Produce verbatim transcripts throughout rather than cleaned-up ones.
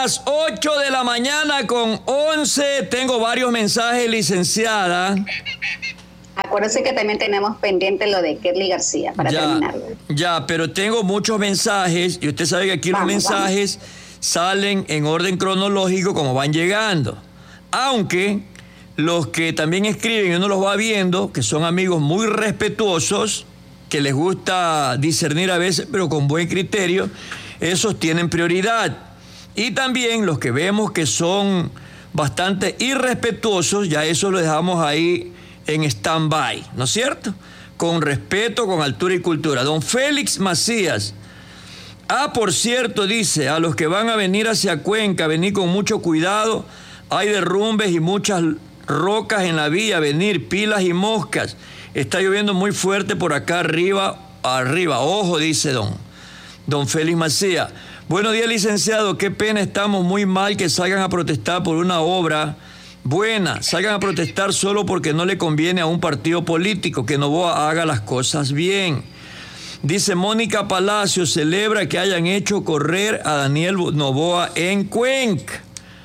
las ocho de la mañana con once. Tengo varios mensajes, licenciada. Acuérdese que también tenemos pendiente lo de Kerly García para ya, terminarlo. Ya, pero tengo muchos mensajes y usted sabe que aquí vamos, los mensajes vamos. salen en orden cronológico como van llegando. Aunque los que también escriben y uno los va viendo, que son amigos muy respetuosos, que les gusta discernir a veces, pero con buen criterio, esos tienen prioridad. Y también los que vemos que son bastante irrespetuosos, ya eso lo dejamos ahí en stand-by, ¿no es cierto? Con respeto, con altura y cultura. Don Félix Macías. Ah, por cierto, dice, a los que van a venir hacia Cuenca, venir con mucho cuidado, hay derrumbes y muchas rocas en la vía, venir, pilas y moscas. Está lloviendo muy fuerte por acá arriba, arriba. Ojo, dice don, don Félix Macías. Buenos días, licenciado. Qué pena, estamos muy mal que salgan a protestar por una obra buena. Salgan a protestar solo porque no le conviene a un partido político, que Noboa haga las cosas bien. Dice Mónica Palacio, celebra que hayan hecho correr a Daniel Noboa en Cuenca.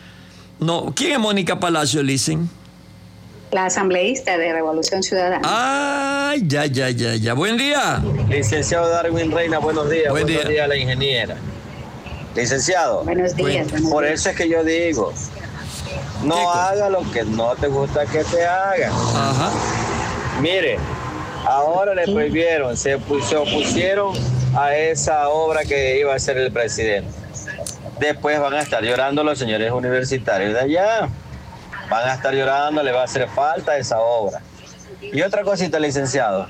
No, ¿quién es Mónica Palacio, licen? La asambleísta de Revolución Ciudadana. Ah, ya, ya, ya, ya. Buen día. Licenciado Darwin Reina, buenos días. Buen buenos día. días a la ingeniera. Licenciado. Buenos días. Buenos por días. Eso es que yo digo, no haga lo que no te gusta que te hagan. Ajá. Mire, ahora le prohibieron, se, se opusieron a esa obra que iba a hacer el presidente. Después van a estar llorando los señores universitarios de allá. Van a estar llorando, le va a hacer falta esa obra. Y otra cosita, licenciado.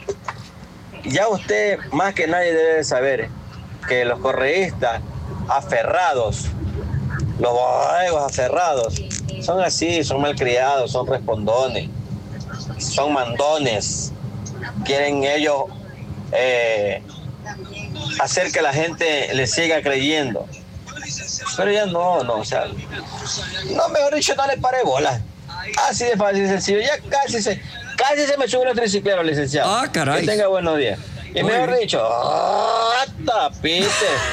Ya usted, más que nadie, debe saber que los correístas aferrados, los borregos aferrados, son así, son malcriados, son respondones, son mandones. Quieren ellos eh, hacer que la gente les siga creyendo. Pero ya no, no, o sea, no, mejor dicho, no le pare bola. Así de fácil y sencillo. Ya casi se, casi se me sube los tricicleros, licenciado. Ah, caray. Que tenga buenos días. Y Muy mejor bien. dicho, ¡hasta pite!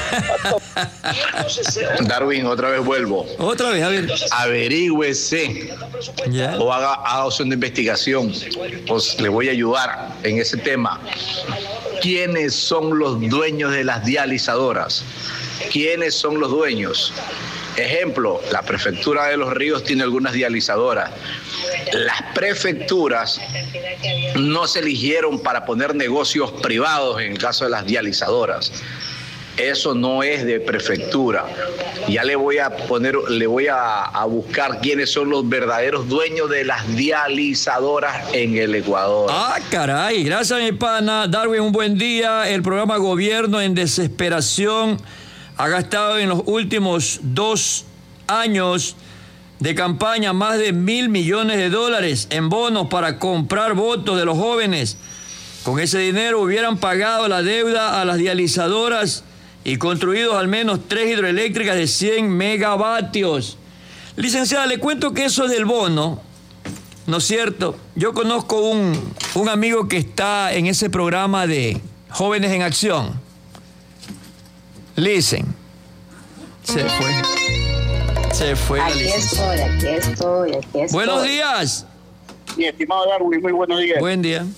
Darwin, otra vez vuelvo. Otra vez, a ver. Averígüese Ya. o haga, haga una investigación. Pues le voy a ayudar en ese tema. ¿Quiénes son los dueños de las dializadoras? ¿Quiénes son los dueños? Ejemplo, la prefectura de Los Ríos tiene algunas dializadoras. Las prefecturas no se eligieron para poner negocios privados en el caso de las dializadoras. Eso no es de prefectura. Ya le voy a poner, le voy a, a buscar quiénes son los verdaderos dueños de las dializadoras en el Ecuador. Ah, caray. Gracias, mi pana. Darwin, un buen día. El programa Gobierno en Desesperación ha gastado en los últimos dos años de campaña más de mil millones de dólares en bonos para comprar votos de los jóvenes. Con ese dinero hubieran pagado la deuda a las dializadoras y construido al menos tres hidroeléctricas de cien megavatios. Licenciada, le cuento que eso del bono, ¿no es cierto? Yo conozco un, un amigo que está en ese programa de Jóvenes en Acción. Listen, se fue, se fue la Aquí licenciada. estoy, aquí estoy, aquí estoy. Buenos días. Mi estimado Darwin, muy buenos días. Buen día.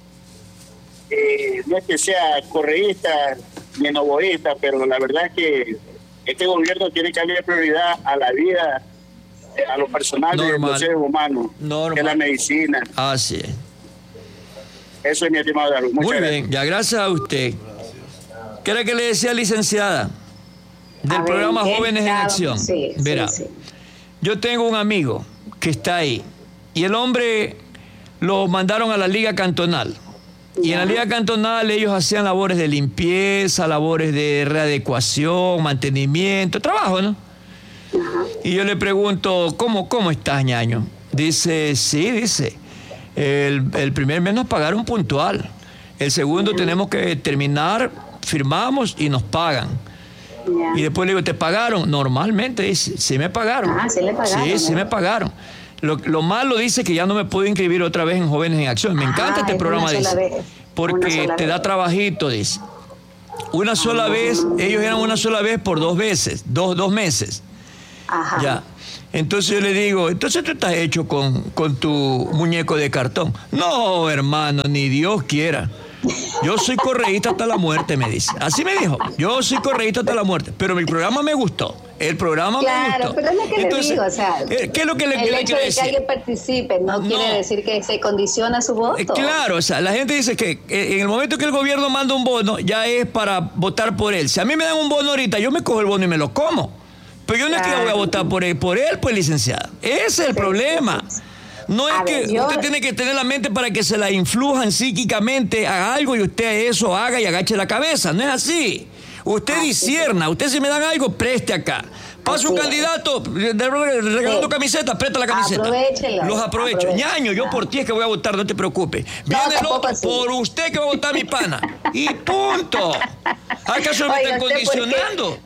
Eh, no es que sea correísta ni novoísta, pero la verdad es que este gobierno tiene que darle prioridad a la vida, eh, a lo personal de Normal. los seres humanos, Normal. que es la medicina. Así es. Eso es mi estimado Darwin. Muchas Muy gracias. bien, ya gracias a usted. ¿Qué era que le decía, licenciada? Del A ver, programa ¿en qué Jóvenes en estado? Acción. Sí, sí, Verá, sí. yo tengo un amigo que está ahí y el hombre lo mandaron a la Liga Cantonal. Y en la Liga Cantonal ellos hacían labores de limpieza, labores de readecuación, mantenimiento, trabajo, ¿no? Y yo le pregunto, ¿cómo, cómo estás, ñaño? Dice, sí, dice, el, el primer mes nos pagaron puntual. El segundo tenemos que terminar, firmamos y nos pagan. Ya. Y después le digo, ¿te pagaron? Normalmente dice, sí me pagaron. Ah, sí le pagaron, Sí, sí ¿no? me pagaron. Lo, lo malo dice que ya no me puedo inscribir otra vez en Jóvenes en Acción. Me encanta Ah, este es programa, una sola dice. vez. Una Porque sola te vez. da trabajito, dice. Una sola vez, ellos eran una sola vez por dos veces, dos, dos meses. Ajá. Ya. Entonces yo le digo, entonces tú estás hecho con, con tu muñeco de cartón. No, hermano, ni Dios quiera. Yo soy correísta hasta la muerte, me dice. Así me dijo. Yo soy correísta hasta la muerte. Pero mi programa me gustó. El programa claro, me gustó. Pero es lo que entonces, le digo, o sea, ¿qué es lo que le, el le hecho quiero de decir? que alguien participe no, no quiere decir que se condiciona su voto. Eh, claro, o sea, la gente dice que eh, en el momento que el gobierno manda un bono, ya es para votar por él. Si a mí me dan un bono ahorita, yo me cojo el bono y me lo como. Pero yo no claro. es que voy a votar por él, por él, pues, licenciada. Ese es el sí, problema. Sí, sí. No es a que ver, yo... usted tiene que tener la mente para que se la influjan psíquicamente a algo y usted eso haga y agache la cabeza. No es así. Usted así discierna. Sí. Usted si me dan algo, preste acá. Pasa un candidato regalando sí. camisetas, presta la camiseta. Aprovechela. Los aprovecho. Ñaño, yo por ti es que voy a votar, no te preocupes. Viene no, el otro, así. Por usted que va a votar mi pana. Y punto. ¿Acaso me están condicionando?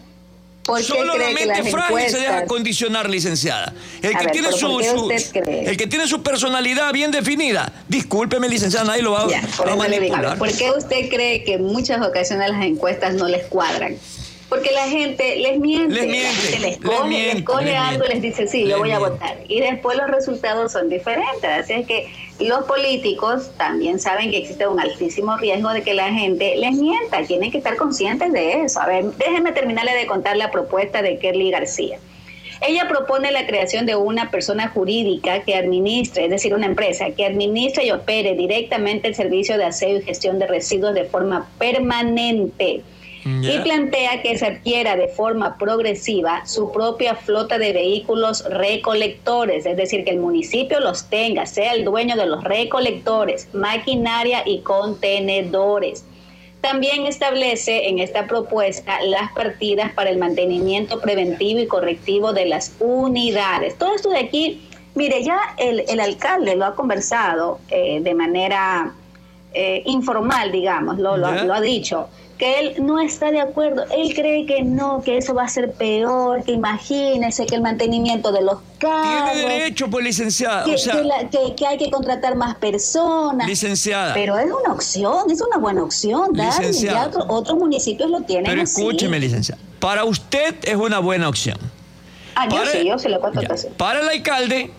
Solo la mente frágil se deja condicionar, licenciada. El que, ver, tiene su, su, el que tiene su personalidad bien definida, discúlpeme, licenciada, nadie lo va, ya, va a manipular. ¿Por qué usted cree que en muchas ocasiones las encuestas no les cuadran? Porque la gente les miente, les miente, la gente les coge, les miente, les coge les algo y les dice, sí, les yo voy miente. a votar. Y después los resultados son diferentes. Así es que los políticos también saben que existe un altísimo riesgo de que la gente les mienta. Tienen que estar conscientes de eso. A ver, déjenme terminarle de contar la propuesta de Kerly García. Ella propone la creación de una persona jurídica que administre, es decir, una empresa que administre y opere directamente el servicio de aseo y gestión de residuos de forma permanente. Yeah. Y plantea que se adquiera de forma progresiva su propia flota de vehículos recolectores, es decir, que el municipio los tenga, sea el dueño de los recolectores, maquinaria y contenedores. También establece en esta propuesta las partidas para el mantenimiento preventivo y correctivo de las unidades. Todo esto de aquí, mire, ya el, el alcalde lo ha conversado eh, de manera eh, informal, digamos, lo, lo, yeah. lo ha dicho, que él no está de acuerdo, él cree que no, que eso va a ser peor, que imagínese que el mantenimiento de los carros... Tiene derecho, pues, licenciada. Que, o sea, que, la, que, que hay que contratar más personas. Licenciada. Pero es una opción, es una buena opción, Darwin. Ya otro, otros municipios lo tienen Pero así. escúcheme, licenciada, para usted es una buena opción. Ah, yo para, sí, yo se lo cuento así. Para el alcalde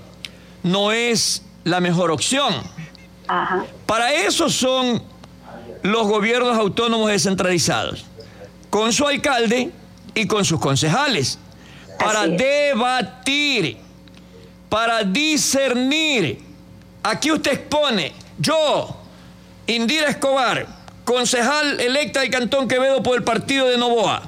no es la mejor opción. Ajá. Para eso son los gobiernos autónomos descentralizados, con su alcalde y con sus concejales, para debatir, para discernir. Aquí usted expone, yo, Indira Escobar, concejal electa del Cantón Quevedo por el partido de Novoa,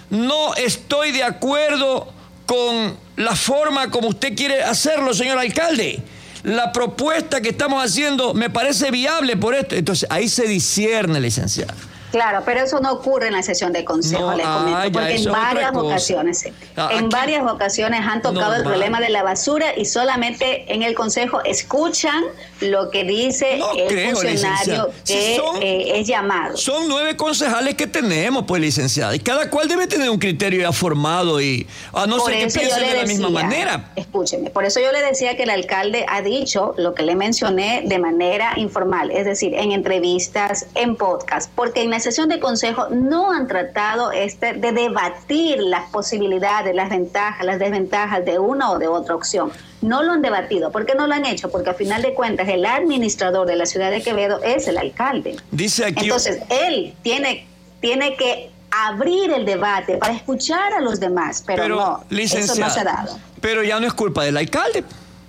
no estoy de acuerdo con la forma como usted quiere hacerlo, señor alcalde. La propuesta que estamos haciendo me parece viable por esto. Entonces, ahí se discierne, licenciada. Claro, pero eso no ocurre en la sesión de consejo, no, les comento, ah, porque en varias ocasiones, sí. ah, en aquí, varias ocasiones han tocado no, el problema de la basura y solamente en el consejo escuchan lo que dice no el creo, funcionario que si son, eh, es llamado. Son nueve concejales que tenemos, pues, licenciada, y cada cual debe tener un criterio ya formado y a no por ser que piensen de la decía, misma manera. Escúcheme, por eso yo le decía que el alcalde ha dicho lo que le mencioné de manera informal, es decir, en entrevistas, en podcast, porque en la sesión de consejo no han tratado este de debatir las posibilidades, las ventajas, las desventajas de una o de otra opción. No lo han debatido. ¿Por qué no lo han hecho? Porque al final de cuentas el administrador de la ciudad de Quevedo es el alcalde. Dice aquí. Entonces él tiene, tiene que abrir el debate para escuchar a los demás, pero, pero no, eso no se ha dado. Pero ya no es culpa del alcalde.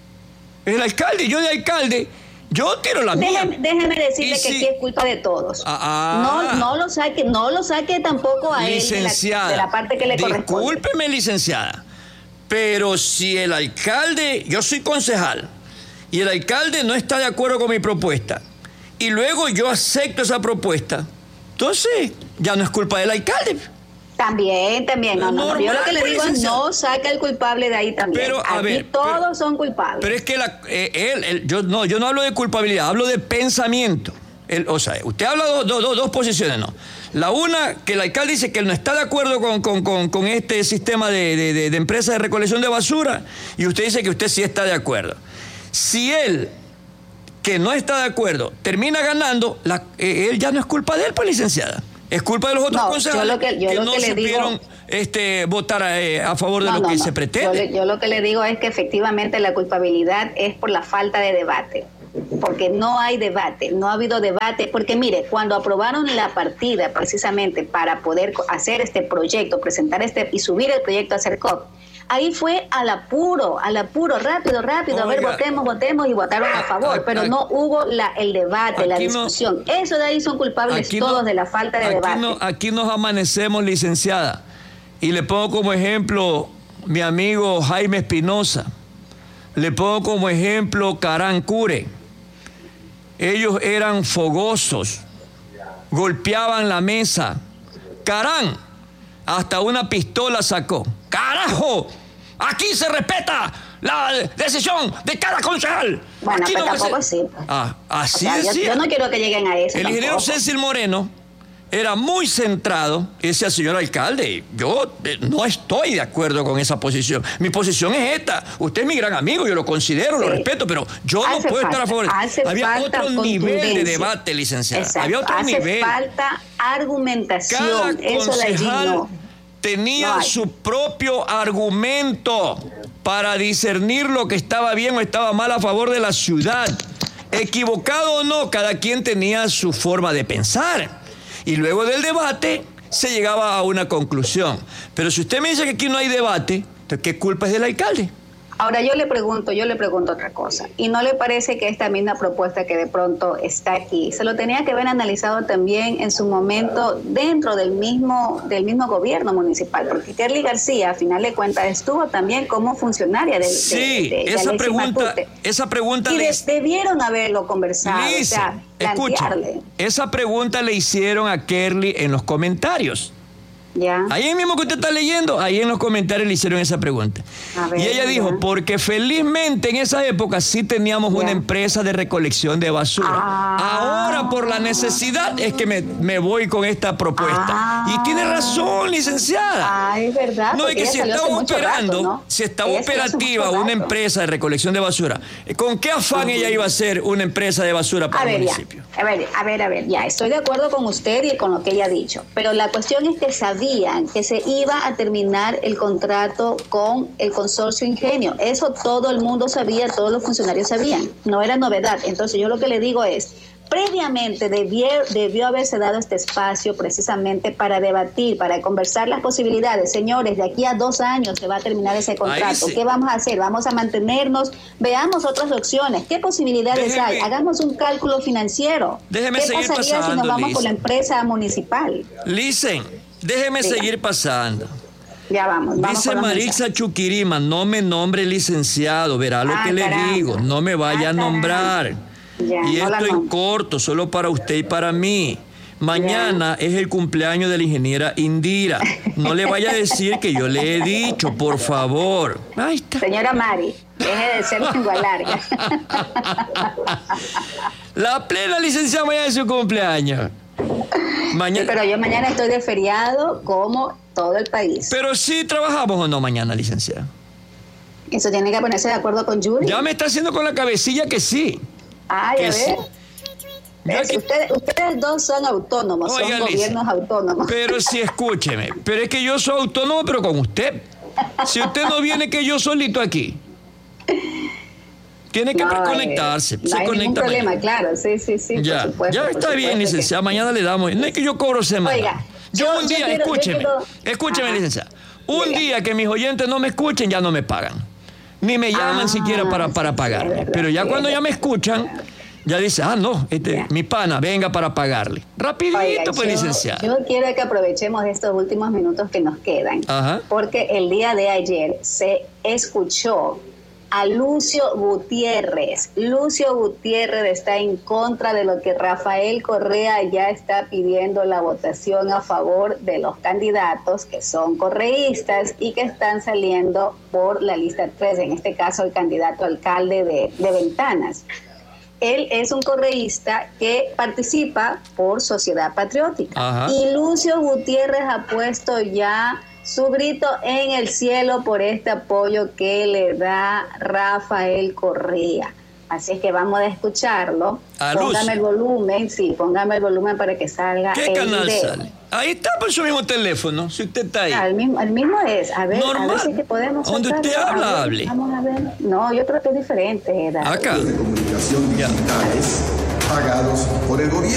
Es el alcalde, yo de alcalde... Yo tiro la mía. Déjeme, déjeme decirle si, que aquí es culpa de todos. Ah, no, no lo saque, no lo saque tampoco a él de la, de la parte que le corresponde. Discúlpeme, licenciada, pero si el alcalde, yo soy concejal, y el alcalde no está de acuerdo con mi propuesta, y luego yo acepto esa propuesta, entonces ya no es culpa del alcalde. También, también. No, no, normal, yo lo que le digo es no saca el culpable de ahí también. Pero, a Aquí ver, todos pero, son culpables. Pero es que la, eh, él, él, yo, no, yo no hablo de culpabilidad, hablo de pensamiento. Él, o sea, usted habla de do, do, dos posiciones, ¿no? La una, que el alcalde dice que él no está de acuerdo con, con, con, con este sistema de, de, de, de empresa de recolección de basura, y usted dice que usted sí está de acuerdo. Si él, que no está de acuerdo, termina ganando, la, eh, él ya no es culpa de él, pues, licenciada. Es culpa de los otros no, concejales yo lo que, yo que lo no que le supieron digo, este, votar a, eh, a favor de no, lo no, que no. se pretende. Yo, le, yo lo que le digo es que efectivamente la culpabilidad es por la falta de debate, porque no hay debate, no ha habido debate, porque mire, cuando aprobaron la partida precisamente para poder hacer este proyecto, presentar este y subir el proyecto a CERCOP, ahí fue al apuro, al apuro, rápido, rápido, Oiga, a ver, votemos, votemos y votaron a favor, a, a, pero no hubo la, el debate, la discusión. No, Eso de ahí son culpables todos no, de la falta de aquí debate. No, aquí nos amanecemos, licenciada, y le pongo como ejemplo mi amigo Jaime Espinosa, le pongo como ejemplo Carán Cure. Ellos eran fogosos, golpeaban la mesa. Carán hasta una pistola sacó. ¡Carajo! Aquí se respeta la decisión de cada concejal. Bueno, Aquí pero no tampoco se... sí. Ah, así o sea, decía. Yo, yo no quiero que lleguen a eso. El tampoco. ingeniero Cecil Moreno era muy centrado y decía, señor alcalde, yo eh, no estoy de acuerdo con esa posición. Mi posición es esta. Usted es mi gran amigo, yo lo considero, sí. lo respeto, pero yo hace no puedo falta, estar a favor. Había otro nivel de debate, licenciada. Exacto. Había otro hace nivel. falta argumentación. Cada eso de allí no. tenía no su propio argumento para discernir lo que estaba bien o estaba mal a favor de la ciudad. Equivocado o no, cada quien tenía su forma de pensar. Y luego del debate se llegaba a una conclusión. Pero si usted me dice que aquí no hay debate, entonces ¿qué culpa es del alcalde? Ahora yo le pregunto, yo le pregunto otra cosa. ¿Y no le parece que esta misma propuesta que de pronto está aquí, se lo tenía que haber analizado también en su momento dentro del mismo, del mismo gobierno municipal? Porque Kerly García, a final de cuentas, estuvo también como funcionaria del Sí, de, de, de esa, pregunta, esa pregunta... Y le... debieron haberlo conversado, Lice, o sea, escucha, esa pregunta le hicieron a Kerly en los comentarios. Ya. Ahí mismo que usted está leyendo, ahí en los comentarios le hicieron esa pregunta. Ver, y ella ya. dijo, porque felizmente en esa época sí teníamos ya. una empresa de recolección de basura. Ah. Ahora por la necesidad es que me, me voy con esta propuesta. Ah. Y tiene razón, licenciada. Ah, es verdad. No, es que si estaba operando, rato, ¿no? si estaba ella operativa una empresa de recolección de basura, ¿con qué afán uh-huh. ella iba a ser una empresa de basura para a el ver, municipio? Ya. A ver, a ver, a ver, ya, estoy de acuerdo con usted y con lo que ella ha dicho, pero la cuestión es que sabía que se iba a terminar el contrato con el consorcio Ingenio. Eso todo el mundo sabía, todos los funcionarios sabían, no era novedad. Entonces yo lo que le digo es, previamente debió, debió haberse dado este espacio precisamente para debatir, para conversar las posibilidades. Señores, de aquí a dos años se va a terminar ese contrato. Sí. ¿Qué vamos a hacer? Vamos a mantenernos, veamos otras opciones. ¿Qué posibilidades déjeme, hay? Hagamos un cálculo financiero. Déjeme ¿Qué seguir pasaría pasando, si nos vamos Liz. con la empresa municipal? Listen, déjeme Diga. seguir pasando. Ya vamos, vamos. Dice Marixa Chuquirima, no me nombre licenciado, verá lo ah, que caramba. le digo, no me vaya ah, a nombrar. Ya, y no esto en corto, solo para usted y para mí. Mañana ya. es el cumpleaños de la ingeniera Indira. No le vaya a decir que yo le he dicho, por favor. Ahí está. Señora Mari, deje de ser lengua larga. La plena licenciada mañana es su cumpleaños. Mañana... Sí, pero yo mañana estoy de feriado como todo el país. Pero sí trabajamos o no mañana, licenciada. Eso tiene que ponerse de acuerdo con Yuri. Ya me está haciendo con la cabecilla que sí. Ah, ya ves. Aquí... Ustedes, ustedes dos son autónomos, Oiga, son gobiernos Lisa, autónomos. Pero sí, escúcheme, pero es que yo soy autónomo, pero con usted. Si usted no viene, que yo solito aquí. Tiene que no, preconectarse. Eh, no hay ningún problema, mañana. Claro, sí, sí, sí. Ya, por supuesto, ya por está supuesto bien, licenciada, que... mañana le damos. No es que yo cobro semana. Oiga, yo, yo un día, yo quiero, escúcheme, quiero... escúcheme, licenciada. Un Diga. día que mis oyentes no me escuchen, ya no me pagan. Ni me llaman ah, siquiera para, para pagarme. Verdad, pero ya cuando ya me escuchan, ya dice, ah, no, este, mi pana, venga para pagarle. Rapidito, Oiga, pues, yo, licenciado. Yo quiero que aprovechemos estos últimos minutos que nos quedan. Ajá. Porque el día de ayer se escuchó a Lucio Gutiérrez. Lucio Gutiérrez está en contra de lo que Rafael Correa ya está pidiendo la votación a favor de los candidatos que son correístas y que están saliendo por la lista tres, en este caso el candidato alcalde de, de Ventanas. Él es un correísta que participa por Sociedad Patriótica. Ajá. Y Lucio Gutiérrez ha puesto ya su grito en el cielo por este apoyo que le da Rafael Correa. Así es que vamos a escucharlo. A póngame Luz. el volumen, sí, póngame el volumen para que salga ¿Qué el canal video. sale? Ahí está por su mismo teléfono, si usted está ahí. Ah, el, mismo, el mismo es. A ver, Normal. a ver si es que podemos... Donde sacar- usted habla, a ver, hable. Vamos a ver. No, yo creo que es diferente. David. Acá. de comunicación digitales pagados por el gobierno.